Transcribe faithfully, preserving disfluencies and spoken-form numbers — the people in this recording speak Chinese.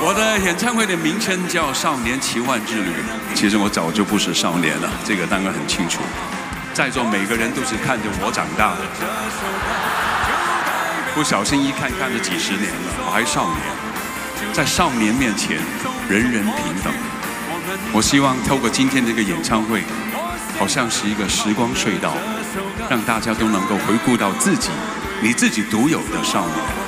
我的演唱会的名称叫《少年奇幻之旅》，其实我早就不是少年了，这个当然很清楚。在座每个人都是看着我长大的，不小心一看看了几十年了，我还少年，在少年面前人人平等。我希望透过今天这个演唱会，好像是一个时光隧道，让大家都能够回顾到自己，你自己独有的少年。